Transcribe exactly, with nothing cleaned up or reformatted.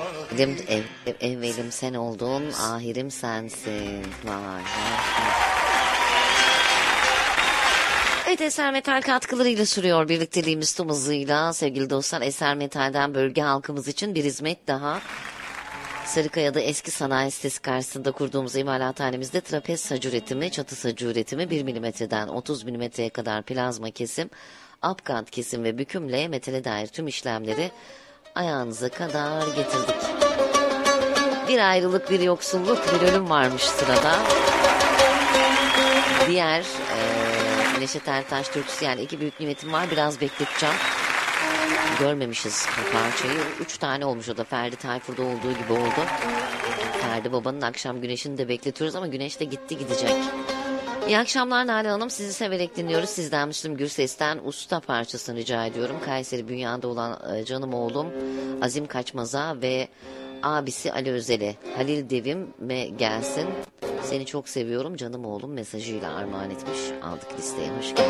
Elim, ev, evvelim sen oldun, ahirim sensin. Vay. Evet, Eser Metal katkılarıyla sürüyor birlikteliğimiz tüm hızıyla. Sevgili dostlar, Eser Metal'den bölge halkımız için bir hizmet daha. Sarıkaya'da eski sanayi sitesi karşısında kurduğumuz imalathanemizde trapez saç üretimi, çatı sacı üretimi bir milimetreden otuz milimetreye kadar plazma kesim, apkant kesim ve bükümle metale dair tüm işlemleri ayağınıza kadar getirdik. Bir ayrılık, bir yoksulluk, bir ölüm varmış sırada. Diğer e, Neşet Ertaş türküsü, yani iki büyük nimetim var, biraz bekleteceğim. Görmemişiz bu parçayı. Üç tane olmuş, o da Ferdi Tayfur'da olduğu gibi oldu. Ferdi Baba'nın Akşam Güneşi'ni de bekletiyoruz ama Güneş de gitti gidecek. İyi akşamlar Nalan Hanım, sizi severek dinliyoruz. Sizden Müslüm Gürses'ten Usta parçasını rica ediyorum. Kayseri Bünyan'da olan e, canım oğlum Azim Kaçmaz'a ve abisi Ali Özel'e Halil Devim'e gelsin. Seni çok seviyorum canım oğlum mesajıyla armağan etmiş. Aldık listeye, hoş geldin.